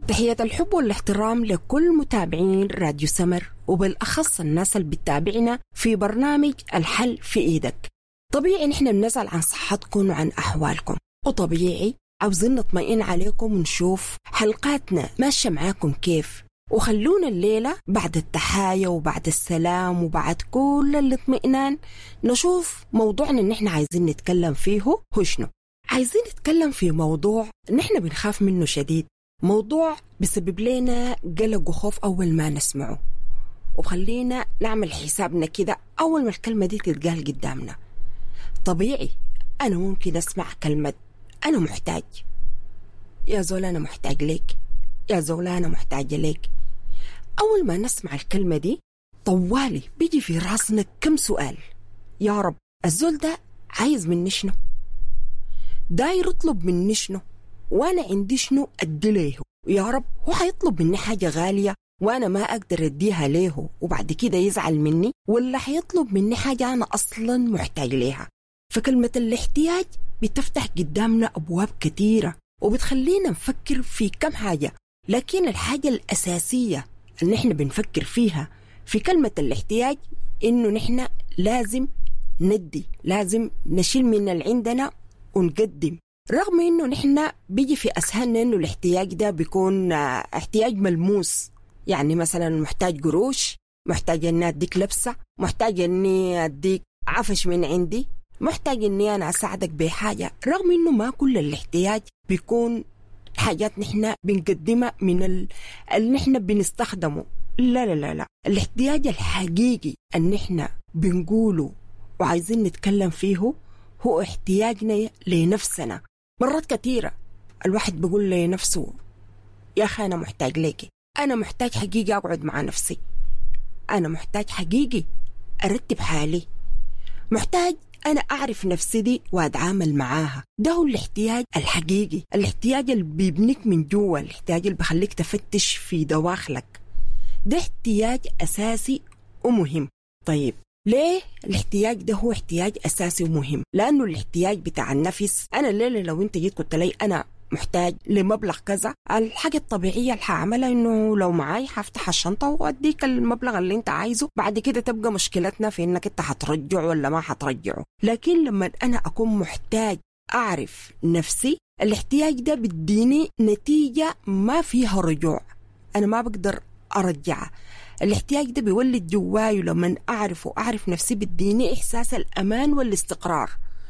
تحية الحب والاحترام لكل متابعين راديو سمر، وبالأخص الناس اللي بتتابعنا في برنامج الحل في إيدك. طبيعي نحن بنسأل عن صحتكم وعن أحوالكم، وطبيعي عاوزين نطمئن عليكم ونشوف حلقاتنا ماشية معاكم كيف. وخلونا الليلة بعد التحايا وبعد السلام وبعد كل الاطمئنان نشوف موضوعنا اللي نحن عايزين نتكلم فيه هو شنو. عايزين نتكلم في موضوع نحن بنخاف منه شديد، موضوع بسبب لنا قلق وخوف أول ما نسمعه، وخلينا نعمل حسابنا كده أول ما الكلمة دي تتقال قدامنا. طبيعي أنا ممكن أسمع كلمة أنا محتاج، يا زول أنا محتاج ليك، يا زول أنا محتاجة ليك. أول ما نسمع الكلمة دي طوالي بيجي في راسنا كم سؤال. يا رب الزول ده عايز مني شنو؟ داير يطلب مني شنو؟ وأنا عندي شنو أدي ليه؟ يا رب هو حيطلب مني حاجة غالية وأنا ما أقدر أديها ليه وبعد كده يزعل مني، ولا حيطلب مني حاجة أنا أصلا محتاج ليها؟ فكلمة الاحتياج بتفتح قدامنا أبواب كتيرة وبتخلينا نفكر في كم حاجة، لكن الحاجة الأساسية اللي نحن بنفكر فيها في كلمة الاحتياج إنه نحن لازم ندي، لازم نشيل من اللي عندنا ونقدم. رغم إنه نحن بيجي في أسهلنا إنه الاحتياج ده بيكون احتياج ملموس، يعني مثلا محتاج قروش، محتاج إني أديك لبسة، محتاج إني أديك عفش من عندي، محتاج إني أنا أساعدك بحاجة. رغم إنه ما كل الاحتياج بيكون حاجات نحن بنقدمها من اللي نحن بنستخدمه. لا لا لا لا، الاحتياج الحقيقي أن نحن بنقوله وعايزين نتكلم فيه هو احتياجنا لنفسنا. مرات كثيرة الواحد بيقول لنفسه يا أخي أنا محتاج ليكي، أنا محتاج حقيقي أقعد مع نفسي، أنا محتاج حقيقي أرتب حالي، محتاج أنا أعرف نفسي دي وأتعامل معاها. ده هو الاحتياج الحقيقي، الاحتياج اللي بيبنيك من جوا، الاحتياج اللي بخليك تفتش في دواخلك. ده احتياج أساسي ومهم. طيب ليه الاحتياج ده هو احتياج أساسي ومهم؟ لأنه الاحتياج بتاع النفس، أنا الليلة لو أنت جيت قلت لي أنا محتاج لمبلغ كذا، الحاجة الطبيعية اللي هعملها إنه لو معاي هفتح الشنطة وأديك المبلغ اللي أنت عايزه، بعد كده تبقى مشكلتنا في إنك أنت هترجعه ولا ما هترجعه. لكن لما أنا أكون محتاج أعرف نفسي، الاحتياج ده بديني نتيجة ما فيها رجوع، أنا ما بقدر أرجعها. الاحتياج ده بيولد جواي لما أعرف وأعرف نفسي بديني إحساس الأمان والاستقرار.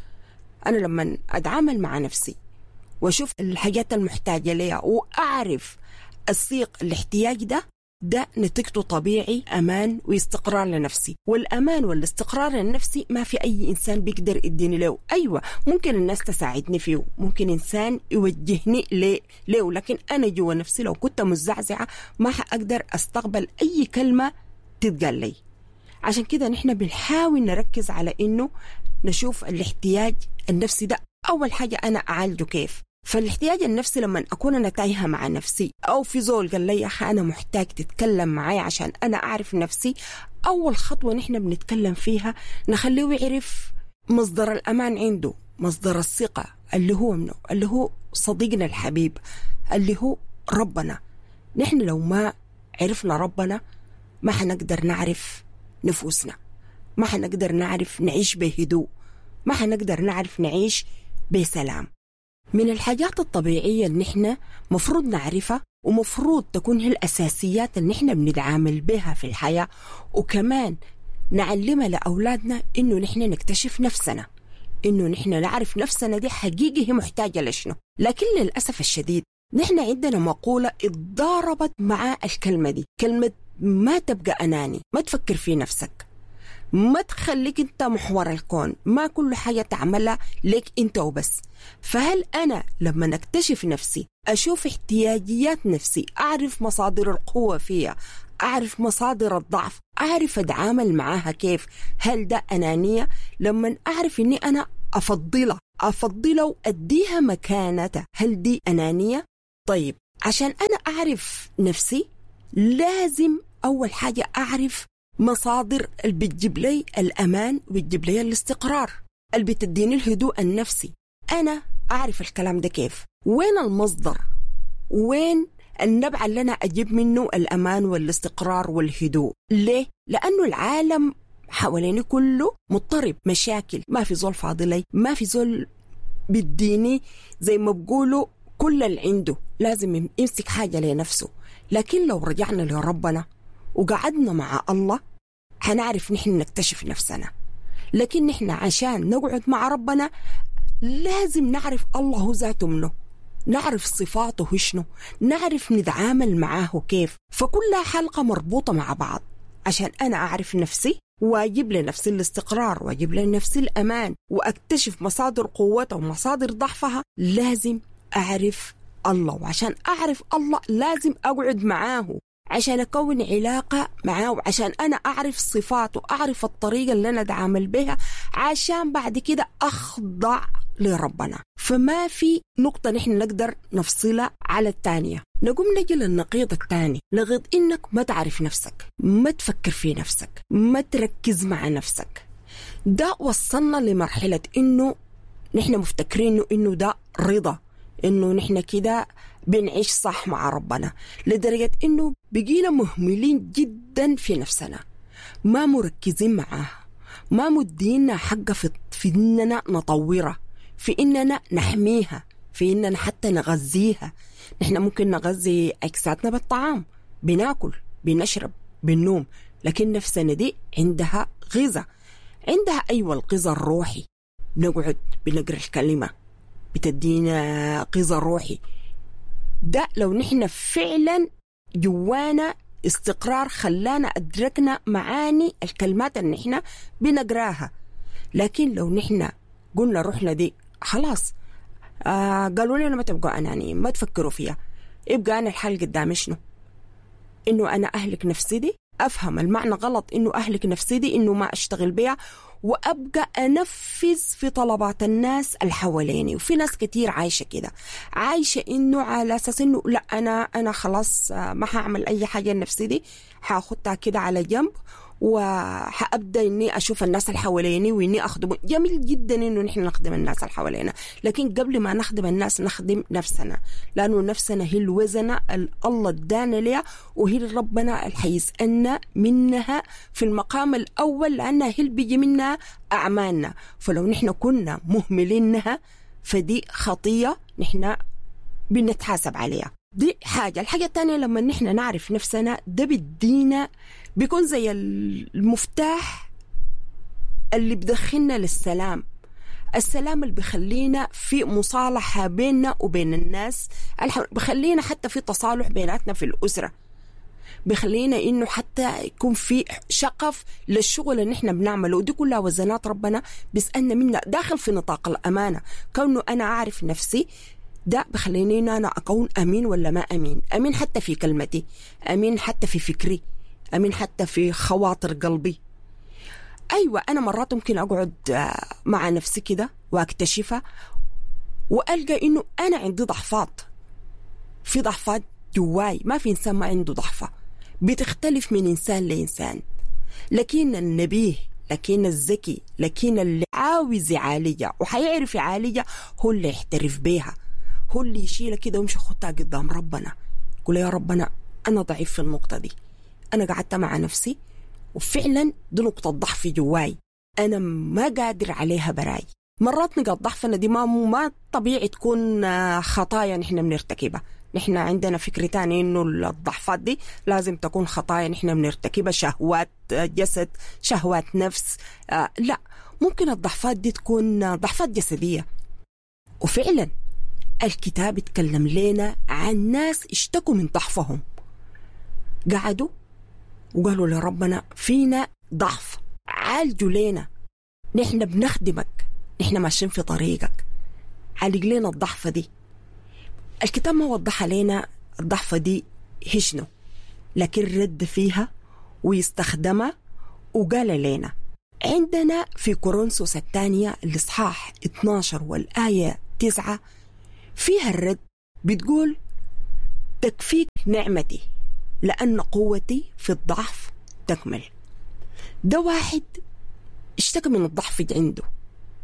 أنا لما أتعامل مع نفسي وأشوف الحاجات المحتاجة ليها وأعرف السيق الاحتياج ده نتيجته طبيعي أمان واستقرار لنفسي. والأمان والاستقرار النفسي ما في أي إنسان بيقدر يديني له. أيوة ممكن الناس تساعدني فيه، ممكن إنسان يوجهني له، لكن أنا جوا نفسي لو كنت مزعزعة ما هقدر أستقبل أي كلمة تتقال لي. عشان كده نحن بنحاول نركز على إنه نشوف الاحتياج النفسي ده أول حاجة أنا أعالجه كيف. فالاحتياج النفسي لما أكون أنا تايهة مع نفسي أو في زول قال لي يا أخي أنا محتاج تتكلم معي عشان أنا أعرف نفسي، أول خطوة نحن بنتكلم فيها نخليه يعرف مصدر الأمان عنده، مصدر الثقة اللي هو منه، اللي هو صديقنا الحبيب، اللي هو ربنا. نحن لو ما عرفنا ربنا ما حنقدر نعرف نفوسنا، ما حنقدر نعرف نعيش بهدوء، ما حنقدر نعرف نعيش بسلام. من الحاجات الطبيعية اللي نحن مفروض نعرفها ومفروض تكون هي الأساسيات اللي نحن بنتعامل بها في الحياة، وكمان نعلمها لأولادنا إنه نحن نكتشف نفسنا، إنه نحن نعرف نفسنا دي حقيقي هي محتاجة لشنو. لكن للأسف الشديد نحن عندنا مقولة اتضاربت مع الكلمة دي، كلمة ما تبقى أناني، ما تفكر في نفسك، ما تخليك انت محور الكون، ما كل حاجة تعملها لك انت وبس. فهل انا لما نكتشف نفسي، اشوف احتياجيات نفسي، اعرف مصادر القوة فيها، اعرف مصادر الضعف، اعرف اتعامل معاها كيف؟ هل ده انانية؟ لما اعرف اني انا افضلها واديها مكانتها، هل دي انانية؟ طيب عشان انا اعرف نفسي لازم اول حاجة اعرف مصادر اللي بتجيب لي الأمان وبتجيب لي الاستقرار، اللي بتديني الهدوء النفسي. أنا أعرف الكلام ده كيف، وين المصدر، وين النبع اللي أنا أجيب منه الأمان والاستقرار والهدوء. ليه؟ لأنه العالم حواليني كله مضطرب، مشاكل، ما في زول فاضلي، ما في زول بالديني زي ما بقولوا كل اللي عنده لازم يمسك حاجة لنفسه. لكن لو رجعنا لربنا وقعدنا مع الله هنعرف نحن نكتشف نفسنا. لكن نحن عشان نقعد مع ربنا لازم نعرف الله ذاته منه، نعرف صفاته شنو، نعرف نتعامل معاه كيف. فكلها حلقة مربوطة مع بعض. عشان أنا أعرف نفسي واجب لنفسي الاستقرار، واجب لنفسي الأمان، وأكتشف مصادر قوتها ومصادر ضعفها، لازم أعرف الله. وعشان أعرف الله لازم أقعد معاه عشان أكون علاقة معاه، عشان أنا أعرف صفاته، أعرف الطريقة اللي أنا أتعامل بها، عشان بعد كده أخضع لربنا. فما في نقطة نحن نقدر نفصلها على الثانية. نقوم نجي للنقيض الثاني، نقيض إنك ما تعرف نفسك، ما تفكر في نفسك، ما تركز مع نفسك. ده وصلنا لمرحلة إنه نحن مفتكرين إنه ده رضا، إنه نحن كده بنعيش صح مع ربنا، لدرجة إنه بقينا مهملين جدا في نفسنا، ما مركزين معاها، ما مدينا حقه في إننا نطورها، في إننا نحميها، في إننا حتى نغذيها. نحن ممكن نغذي أجسادنا بالطعام، بناكل، بنشرب، بنوم، لكن نفسنا دي عندها غذاء، عندها أيوة الغذاء الروحي. نقعد بنقرأ الكلمة بتدينا غذاء روحي. ده لو نحن فعلا جوانا استقرار خلانا أدركنا معاني الكلمات اللي نحن بنقراها. لكن لو نحن قلنا روحنا دي خلاص قالوا لنا ما تبقوا أنانيين، ما تفكروا فيها، يبقى أنا الحل قدامي شنو؟ إنه أنا أهلك نفسي دي، أفهم المعنى غلط إنه أهلك نفسي دي إنه ما أشتغل بيها وأبقى أنفذ في طلبات الناس الحواليني. وفي ناس كتير عايشة كده، عايشة إنه على أساس إنه لا أنا خلاص ما هعمل أي حاجة لنفسي دي، هاخدها كده على جنب وحأبدأ إني أشوف الناس اللي حواليني وإني أخدم. جميل جدا إنه نحن نخدم الناس اللي حوالينا، لكن قبل ما نخدم الناس نخدم نفسنا، لأنه نفسنا هي الوزنة الله ادانا لها، وهي ربنا اللي حيسألنا منها في المقام الأول، لأنها هي اللي بيجي منها أعمالنا. فلو نحن كنا مهملينها فدي خطية نحن بنتحاسب عليها. دي حاجة. الحاجة الثانية لما نحن نعرف نفسنا ده بدينا بيكون زي المفتاح اللي بدخلنا للسلام، السلام اللي بخلينا في مصالحة بيننا وبين الناس، بخلينا حتى في تصالح بيناتنا في الأسرة، بخلينا إنه حتى يكون في شغف للشغل اللي نحن بنعمله. ودي كلها وزنات ربنا بيسألنا منها داخل في نطاق الأمانة. كونه أنا أعرف نفسي ده بخليني أنا أكون أمين ولا ما أمين، أمين حتى في كلمتي، أمين حتى في فكري، أمين حتى في خواطر قلبي. أيوة أنا مرات ممكن أقعد مع نفسي كده وأكتشفها وألقى إنه أنا عندي ضعفات، في ضعفات جواي، ما في إنسان ما عنده ضعفة، بتختلف من إنسان لإنسان. لكن النبيه، لكن الذكي، لكن اللي عاوز يعالجها وحيعرف يعالجها هو اللي يحترف بيها، هو اللي يشيلها كده ويمشي خطها قدام ربنا، يقول يا ربنا أنا ضعيف في النقطة دي، أنا قعدت مع نفسي وفعلا دي نقطة ضعف جواي أنا ما قادر عليها براي. مرات نقاط ضعفنا دي ما طبيعي تكون خطايا نحن بنرتكبها. نحن عندنا فكرة تاني إنه الضعفات دي لازم تكون خطايا نحن بنرتكبها، شهوات جسد، شهوات نفس. لا، ممكن الضعفات دي تكون ضعفات جسدية. وفعلا الكتاب يتكلم لنا عن ناس اشتكوا من ضعفهم، قعدوا وقالوا لربنا فينا ضعف، عالجوا لنا، نحن بنخدمك، نحن ماشيين في طريقك، عالج لنا الضعفة دي. الكتاب ما وضح لنا الضعفة دي هشنو، لكن رد فيها ويستخدمها وقال لنا. عندنا في كورنثوس الثانية الإصحاح 12 والآية 9 فيها الرد، بتقول تكفيك نعمتي لأن قوتي في الضعف تكمل. ده واحد اشتكى من الضعف عنده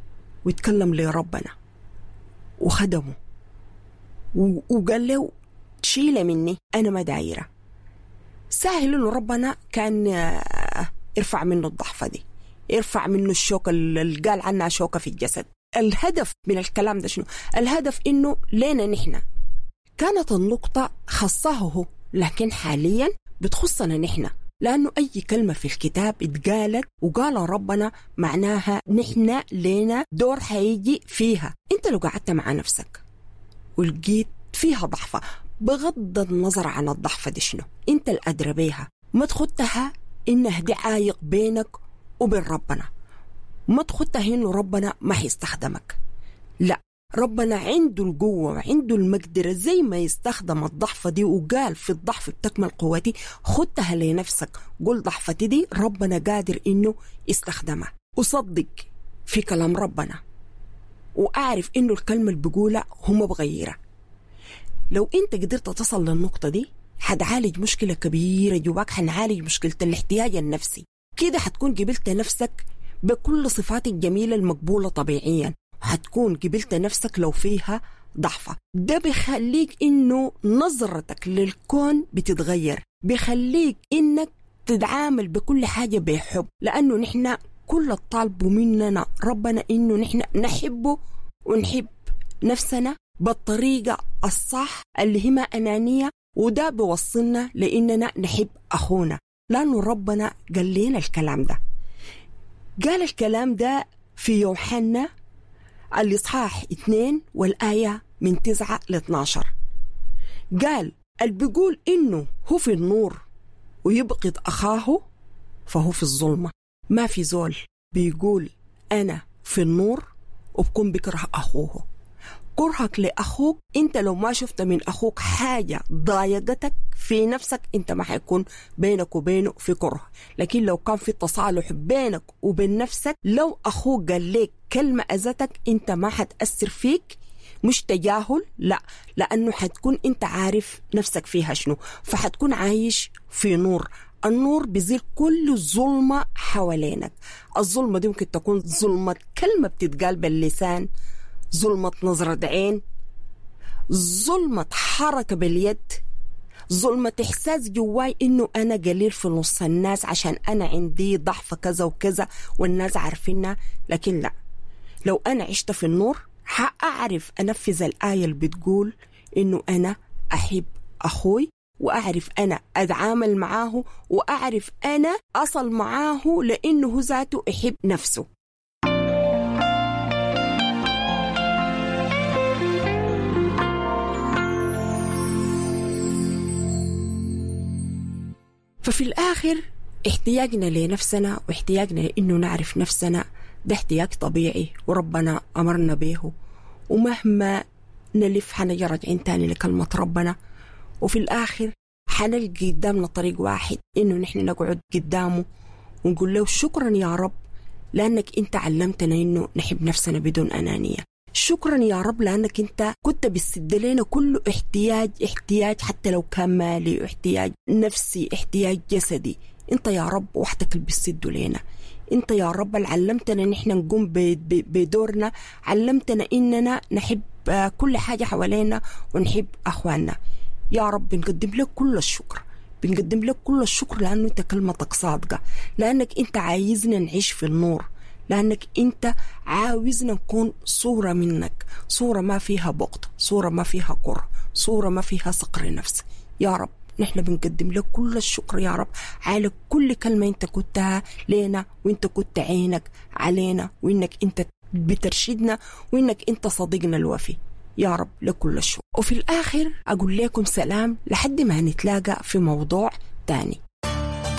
ويتكلم لربنا وخدمه وقال له تشيل مني أنا ما دايرة. سهل إنه ربنا كان يرفع منه الضعفة دي، يرفع منه الشوكة اللي قال عنها شوكة في الجسد. الهدف من الكلام ده شنو؟ الهدف إنه لينا نحن كانت النقطة خصها هو، لكن حاليا بتخصنا نحن، لأنه أي كلمة في الكتاب اتقالت وقال ربنا معناها نحن لينا دور حيجي فيها. انت لو قعدت مع نفسك ولقيت فيها ضعفة، بغض النظر عن الضعفة دي شنو، انت الأدرى بيها، ما تخدها إنه دي عايق بينك وبين ربنا، ما تخدها إنه ربنا ما حيستخدمك. لا، ربنا عنده القوة وعنده المقدرة زي ما يستخدم الضعفة دي، وقال في الضعف بتكمل قوتي. خدتها لنفسك، قول ضعفتي دي ربنا قادر إنه يستخدمها، وصدق في كلام ربنا، وأعرف إنه الكلمة اللي بقولها هم بغيرها. لو أنت قدرت تصل للنقطة دي حتعالج مشكلة كبيرة جواك، حنعالج مشكلة الاحتياج النفسي. كده حتكون قبلت نفسك بكل صفات الجميلة المقبولة طبيعيا، وحتكون قبلت نفسك لو فيها ضعفة. ده بيخليك إنه نظرتك للكون بتتغير، بيخليك إنك تتعامل بكل حاجة بحب، لأنه نحن كل الطالب مننا ربنا إنه نحن نحبه ونحب نفسنا بالطريقة الصح اللي هي ما أنانية، وده بيوصلنا لإننا نحب أخونا، لأنه ربنا قال لنا الكلام ده. قال الكلام ده في يوحنا الإصحاح 2 والآية من 9 ل 12. قال اللي بيقول إنه هو في النور ويبغض أخاه فهو في الظلمة. ما في زول بيقول أنا في النور وبكون بكره أخوه. كرهك لأخوك، أنت لو ما شفت من أخوك حاجة ضايقتك في نفسك، أنت ما حيكون بينك وبينه في كره. لكن لو كان في تصالح بينك وبين نفسك، لو أخوك قال لك كلمة أذتك، أنت ما حتأثر فيك، مش تجاهل، لا، لأنه حتكون أنت عارف نفسك فيها شنو، فحتكون عايش في نور. النور بيزيل كل الظلمة حوالينك. الظلمة دي ممكن تكون ظلمة كلمة بتتقال باللسان، ظلمة نظرة عين، ظلمة حركة باليد، ظلمة إحساس جواي إنه أنا قليل في نص الناس عشان أنا عندي ضعف كذا وكذا والناس عارفينها. لكن لا، لو أنا عشت في النور حأعرف أنفذ الآية اللي بتقول إنه أنا أحب أخوي، وأعرف أنا أتعامل معاه، وأعرف أنا أصل معاه لأنه ذاته يحب نفسه. ففي الآخر احتياجنا لنفسنا واحتياجنا لأنه نعرف نفسنا ده احتياج طبيعي وربنا أمرنا به، ومهما نلف حنجي راجعين تاني لكلمة ربنا. وفي الآخر حنلقي قدامنا طريق واحد، إنه نحن نقعد قدامه ونقول له شكرا يا رب لأنك أنت علمتنا إنه نحب نفسنا بدون أنانية. شكرا يا رب لأنك أنت كنت بتسد لنا كل احتياج حتى لو كان مالي، احتياج نفسي، احتياج جسدي. أنت يا رب وحدك اللي بتسده لنا. أنت يا رب اللي علمتنا نحن نقوم بدورنا، علمتنا إننا نحب كل حاجة حوالينا ونحب أخواننا. يا رب بنقدم لك كل الشكر، بنقدم لك كل الشكر لأنه أنت كلمتك صادقة، لأنك أنت عايزنا نعيش في النور، لأنك أنت عاوزنا نكون صورة منك، صورة ما فيها بغض، صورة ما فيها كره، صورة ما فيها صقر نفس. يا رب نحن بنقدم لك كل الشكر يا رب على كل كلمة أنت كنتها لنا، وأنت كنت عينك علينا، وإنك أنت بترشدنا، وإنك أنت صديقنا الوفي. يا رب لكل الشكر. وفي الآخر أقول لكم سلام لحد ما نتلاقى في موضوع تاني.